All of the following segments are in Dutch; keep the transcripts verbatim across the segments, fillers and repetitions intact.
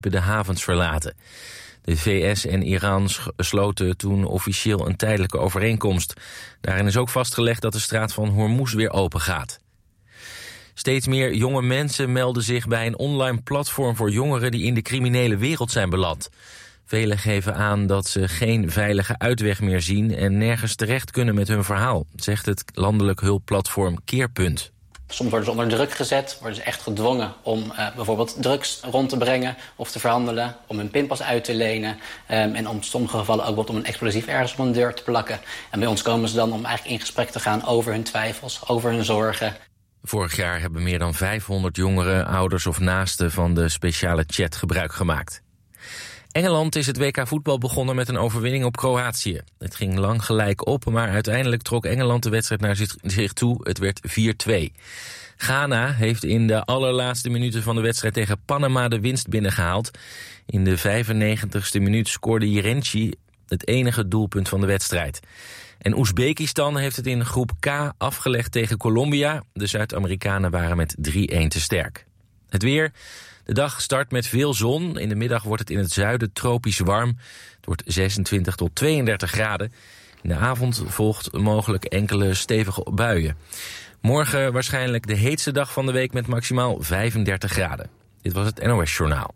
de havens verlaten. De V S en Iran sloten toen officieel een tijdelijke overeenkomst. Daarin is ook vastgelegd dat de straat van Hormuz weer open gaat. Steeds meer jonge mensen melden zich bij een online platform voor jongeren die in de criminele wereld zijn beland. Velen geven aan dat ze geen veilige uitweg meer zien en nergens terecht kunnen met hun verhaal, zegt het landelijk hulpplatform Keerpunt. Soms worden ze onder druk gezet, worden ze echt gedwongen om uh, bijvoorbeeld drugs rond te brengen of te verhandelen, om hun pinpas uit te lenen um, en om in sommige gevallen ook om een explosief ergens op een deur te plakken. En bij ons komen ze dan om eigenlijk in gesprek te gaan over hun twijfels, over hun zorgen. Vorig jaar hebben meer dan vijfhonderd jongeren, ouders of naasten van de speciale chat gebruik gemaakt. Engeland is het W K voetbal begonnen met een overwinning op Kroatië. Het ging lang gelijk op, maar uiteindelijk trok Engeland de wedstrijd naar zich toe. Het werd vier twee. Ghana heeft in de allerlaatste minuten van de wedstrijd tegen Panama de winst binnengehaald. In de vijfennegentigste minuut scoorde Jirenci het enige doelpunt van de wedstrijd. En Oezbekistan heeft het in groep K afgelegd tegen Colombia. De Zuid-Amerikanen waren met drie-een te sterk. Het weer. De dag start met veel zon. In de middag wordt het in het zuiden tropisch warm. Het wordt zesentwintig tot tweeëndertig graden. In de avond volgt mogelijk enkele stevige buien. Morgen waarschijnlijk de heetste dag van de week met maximaal vijfendertig graden. Dit was het N O S Journaal.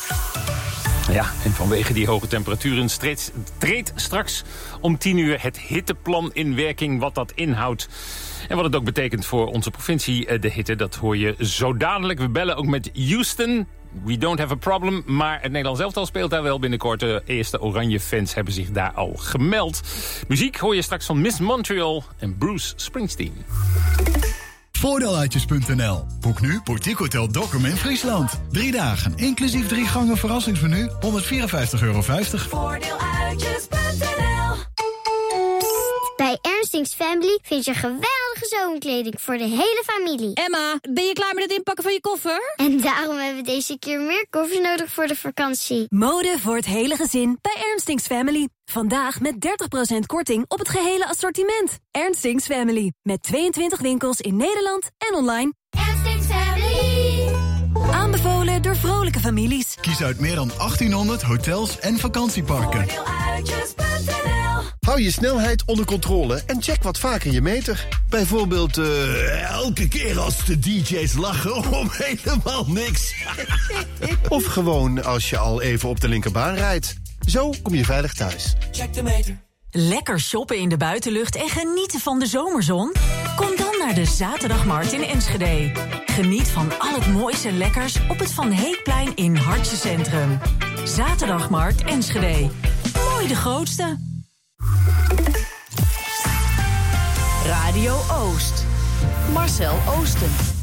Ja, en vanwege die hoge temperaturen treedt straks om tien uur het hitteplan in werking, wat dat inhoudt. En wat het ook betekent voor onze provincie, de hitte, dat hoor je zo dadelijk. We bellen ook met Houston. We don't have a problem, maar het Nederlands elftal speelt daar wel binnenkort. De eerste oranje fans hebben zich daar al gemeld. Muziek hoor je straks van Miss Montreal en Bruce Springsteen. Voordeeluitjes punt n l. Boek nu Boutique Hotel Dokkum in Friesland. Drie dagen, inclusief drie gangen verrassingsmenu, honderdvierenvijftig euro vijftig. Voordeeluitjes punt n l. Bij Ernstings Family vind je geweldige zomerkleding voor de hele familie. Emma, ben je klaar met het inpakken van je koffer? En daarom hebben we deze keer meer koffers nodig voor de vakantie. Mode voor het hele gezin bij Ernstings Family. Vandaag met dertig procent korting op het gehele assortiment. Ernstings Family. Met tweeëntwintig winkels in Nederland en online. Ernstings Family. Aanbevolen door vrolijke families. Kies uit meer dan achttienhonderd hotels en vakantieparken. Voordeeluitjes punt n l. Hou je snelheid onder controle en check wat vaker je meter. Bijvoorbeeld uh, elke keer als de D J's lachen om helemaal niks. Of gewoon als je al even op de linkerbaan rijdt. Zo kom je veilig thuis. Check de meter. Lekker shoppen in de buitenlucht en genieten van de zomerzon? Kom dan naar de Zaterdagmarkt in Enschede. Geniet van al het moois en lekkers op het Van Heekplein in Hartje Centrum. Zaterdagmarkt Enschede. Mooi de grootste. Radio Oost. Marcel Oosten.